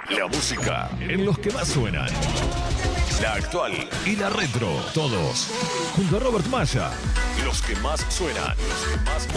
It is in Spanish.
La música en los que más suenan. La actual y la retro. Todos junto a Robert Maya. Los que más suenan. Los que más